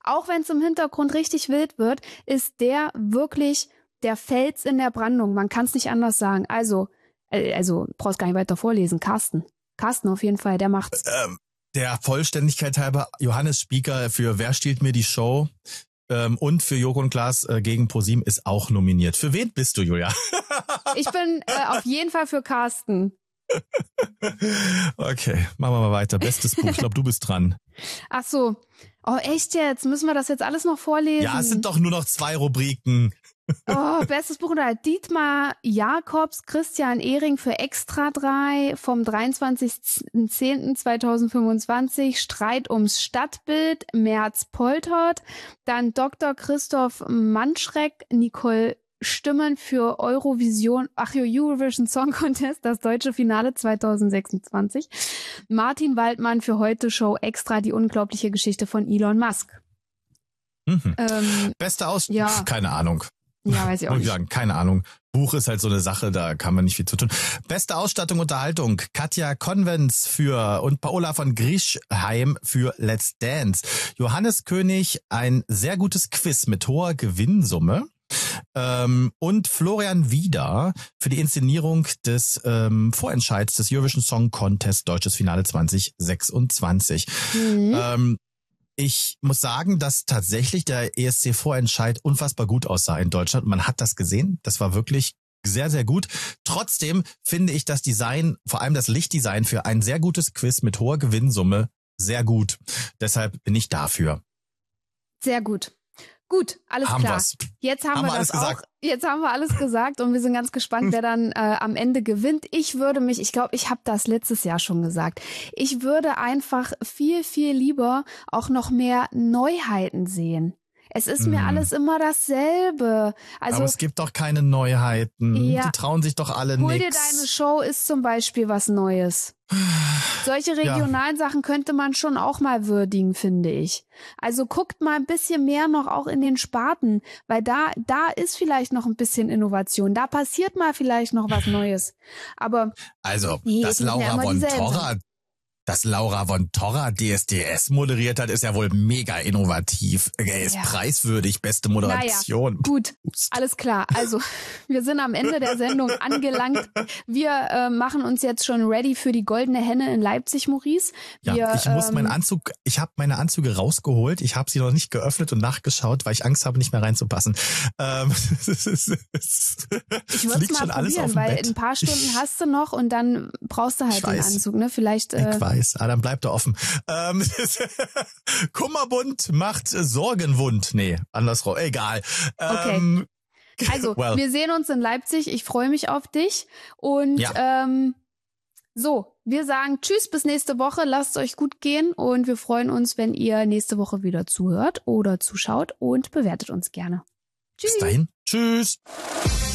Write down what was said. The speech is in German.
auch wenn es im Hintergrund richtig wild wird, ist der wirklich der Fels in der Brandung. Man kann es nicht anders sagen. Also brauchst gar nicht weiter vorlesen. Carsten auf jeden Fall, der macht's. Der Vollständigkeit halber, Johannes Spieker für Wer stiehlt mir die Show und für Joko und Klaas gegen ProSieben ist auch nominiert. Für wen bist du, Julia? Ich bin auf jeden Fall für Carsten. Okay, machen wir mal weiter. Bestes Buch, ich glaube, du bist dran. Ach so. Oh, echt jetzt? Müssen wir das jetzt alles noch vorlesen? Ja, es sind doch nur noch 2 Rubriken. Oh, bestes Buch unter Dietmar Jakobs, Christian Ehring für Extra 3 vom 23.10.2025, Streit ums Stadtbild, Merz Poltert, dann Dr. Christoph Manschreck, Nicole Stimmen für Eurovision Song Contest, das deutsche Finale 2026, Martin Waldmann für Heute Show Extra, die unglaubliche Geschichte von Elon Musk. Mhm. Beste ja. Keine Ahnung. Ja, weiß ich auch nicht. Sagen, keine Ahnung. Buch ist halt so eine Sache, da kann man nicht viel zu tun. Beste Ausstattung, Unterhaltung. Katja Konvents und Paola von Grischheim für Let's Dance. Johannes König, ein sehr gutes Quiz mit hoher Gewinnsumme. Und Florian Wieder für die Inszenierung des Vorentscheids des Eurovision Song Contest Deutsches Finale 2026. Mhm. Ich muss sagen, dass tatsächlich der ESC-Vorentscheid unfassbar gut aussah in Deutschland. Man hat das gesehen. Das war wirklich sehr, sehr gut. Trotzdem finde ich das Design, vor allem das Lichtdesign für ein sehr gutes Quiz mit hoher Gewinnsumme sehr gut. Deshalb bin ich dafür. Sehr gut. Gut, alles klar. Wir's. Jetzt haben wir das auch. Jetzt haben wir alles gesagt und wir sind ganz gespannt, wer dann am Ende gewinnt. Ich glaube, ich habe das letztes Jahr schon gesagt. Ich würde einfach viel, viel lieber auch noch mehr Neuheiten sehen. Es ist mir alles immer dasselbe. Also, aber es gibt doch keine Neuheiten. Ja, die trauen sich doch alle Hol nix. dir deine Show ist zum Beispiel was Neues. Solche regionalen Sachen könnte man schon auch mal würdigen, finde ich. Also guckt mal ein bisschen mehr noch auch in den Sparten, weil da ist vielleicht noch ein bisschen Innovation. Da passiert mal vielleicht noch was Neues. Aber also, dass Laura von Torra DSDS moderiert hat, ist ja wohl mega innovativ. Er ist preiswürdig, beste Moderation. Naja, gut, alles klar. Also, wir sind am Ende der Sendung angelangt. Wir machen uns jetzt schon ready für die Goldene Henne in Leipzig, Maurice. Ich habe meine Anzüge rausgeholt. Ich habe sie noch nicht geöffnet und nachgeschaut, weil ich Angst habe, nicht mehr reinzupassen. Ich würde es mal probieren, weil in ein paar Stunden hast du noch und dann brauchst du halt den Anzug, ne? Vielleicht. Ich weiß, dann bleibt er offen. Kummerbund macht Sorgenwund. Nee, andersrum. Egal. Okay. Also, wir sehen uns in Leipzig. Ich freue mich auf dich. Und wir sagen Tschüss bis nächste Woche. Lasst es euch gut gehen. Und wir freuen uns, wenn ihr nächste Woche wieder zuhört oder zuschaut und bewertet uns gerne. Tschüss. Bis dahin. Tschüss.